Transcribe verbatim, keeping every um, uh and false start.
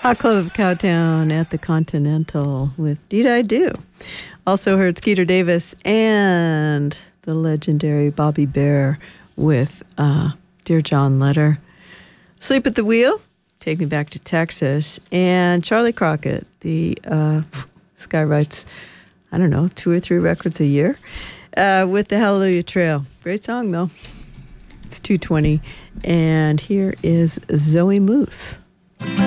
Hot Club of Cowtown at the Continental with Deed I Do. Also heard Skeeter Davis and the legendary Bobby Bare with uh, Dear John Letter. Sleep at the Wheel, Take Me Back to Texas. And Charlie Crockett, the uh, this guy writes, I don't know, two or three records a year uh, with the Hallelujah Trail. Great song, though. It's two twenty. And here is Zoe Muth.